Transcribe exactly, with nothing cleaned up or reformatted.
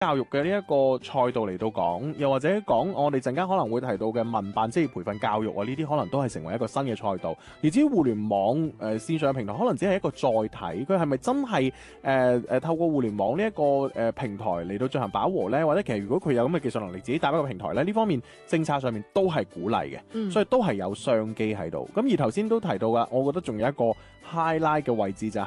教育嘅呢一個賽道嚟到講，又或者講我哋陣間可能會提到嘅民辦職業培訓教育啊，呢啲可能都係成為一個新嘅賽道。而至於互聯網誒、呃、線上平台，可能只係一個載體，佢係咪真係誒誒透過互聯網呢、這、一個誒、呃、平台嚟到進行飽和呢？或者其實如果佢有咁嘅技術能力，自己打一個平台呢，呢方面政策上面都係鼓勵嘅， 嗯、 所以都係有商機喺度。咁而頭先都提到噶，我覺得仲有一個 highlight 嘅位置就